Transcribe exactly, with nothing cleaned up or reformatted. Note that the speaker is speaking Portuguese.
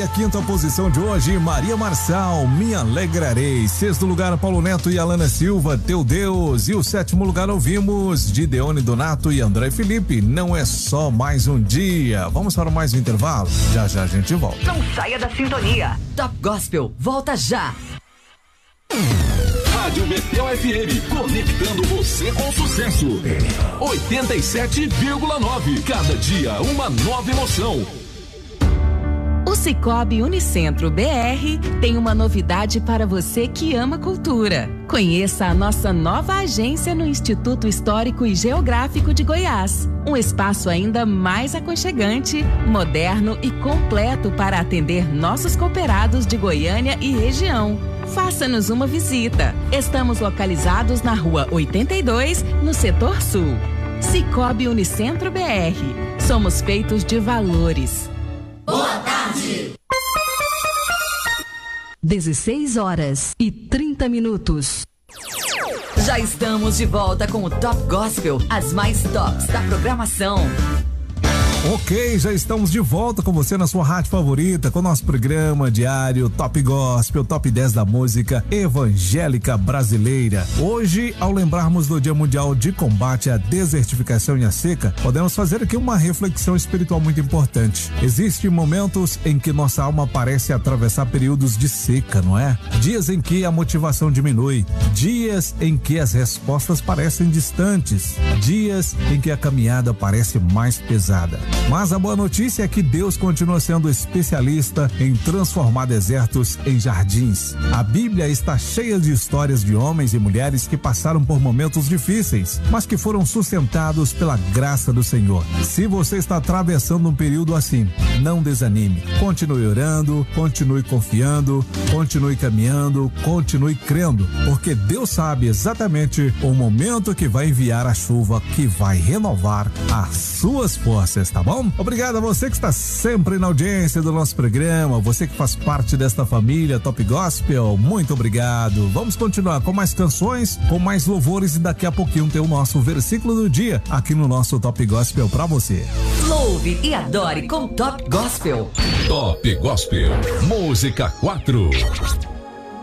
a quinta posição de hoje, Maria Marçal, Me Alegrarei. Sexto lugar, Paulo Neto e Alana Silva, Teu Deus. E o sétimo lugar ouvimos de Deone Donato e André Felipe, Não É Só Mais Um Dia. Vamos para mais um intervalo? Já já a gente volta. Não saia da sintonia. Top Gospel, volta já. Rádio Betel F M, conectando você com sucesso. oitenta e sete vírgula nove. Cada dia uma nova emoção. O Sicoob Unicentro B R tem uma novidade para você que ama cultura. Conheça a nossa nova agência no Instituto Histórico e Geográfico de Goiás. Um espaço ainda mais aconchegante, moderno e completo para atender nossos cooperados de Goiânia e região. Faça-nos uma visita. Estamos localizados na Rua oitenta e dois, no Setor Sul. Sicoob Unicentro B R. Somos feitos de valores. Boa tarde. dezesseis horas e trinta minutos. Já estamos de volta com o Top Gospel, as mais tops da programação. Ok, já estamos de volta com você na sua rádio favorita, com o nosso programa diário Top Gospel, Top dez da música evangélica brasileira. Hoje, ao lembrarmos do Dia Mundial de Combate à Desertificação e à Seca, podemos fazer aqui uma reflexão espiritual muito importante. Existem momentos em que nossa alma parece atravessar períodos de seca, não é? Dias em que a motivação diminui, dias em que as respostas parecem distantes, dias em que a caminhada parece mais pesada. Mas a boa notícia é que Deus continua sendo especialista em transformar desertos em jardins. A Bíblia está cheia de histórias de homens e mulheres que passaram por momentos difíceis, mas que foram sustentados pela graça do Senhor. Se você está atravessando um período assim, não desanime. Continue orando, continue confiando, continue caminhando, continue crendo, porque Deus sabe exatamente o momento que vai enviar a chuva que vai renovar as suas forças, tá bom? Obrigado a você que está sempre na audiência do nosso programa, você que faz parte desta família Top Gospel, muito obrigado. Vamos continuar com mais canções, com mais louvores e daqui a pouquinho tem o nosso versículo do dia aqui no nosso Top Gospel pra você. Louve e adore com Top Gospel. Top Gospel, música quatro.